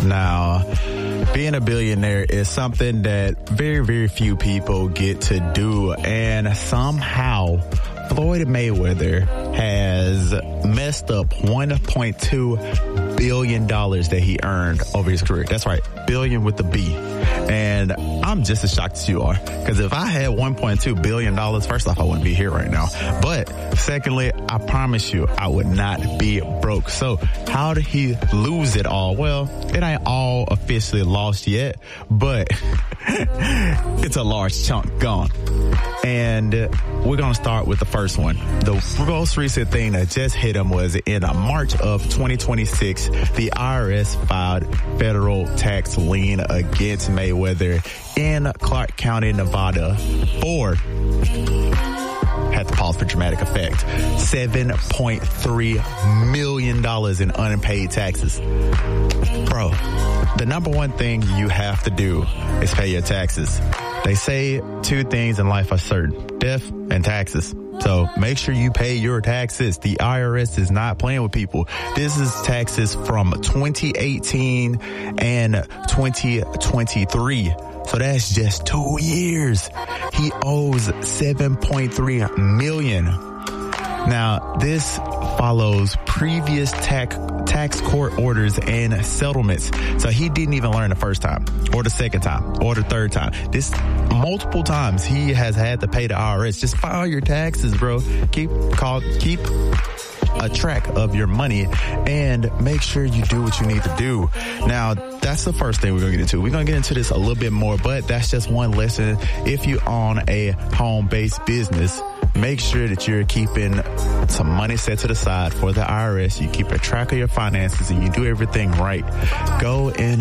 Now, being a billionaire is something that very, very few people get to do. And somehow, Floyd Mayweather has messed up $1.2 billion that he earned over his career. That's right, billion with the B. And I'm just as shocked as you are. Because if I had $1.2 billion, first off, I wouldn't be here right now. But secondly, I promise you, I would not be broke. So how did he lose it all? Well, it ain't all officially lost yet, but it's a large chunk gone. And we're going to start with the first one. The most recent thing that just hit him was in March of 2026, the IRS filed federal tax lien against Mayweather in Clark County, Nevada for, had to pause for dramatic effect, $7.3 million in unpaid taxes. Bro, the number one thing you have to do is pay your taxes. They say two things in life are certain, death and taxes. So make sure you pay your taxes. The IRS is not playing with people. This is taxes from 2018 and 2023. So that's just 2 years. He owes $7.3 million. Now, this follows previous tax court orders and settlements. So he didn't even learn the first time, or the second time, or the third time. This multiple times he has had to pay the IRS. Just file your taxes, bro. Keep a track of your money and make sure you do what you need to do. Now, that's the first thing we're going to get into. We're going to get into this a little bit more, but that's just one lesson. If you own a home-based business, make sure that you're keeping some money set to the side for the IRS. You keep a track of your finances and you do everything right. Go and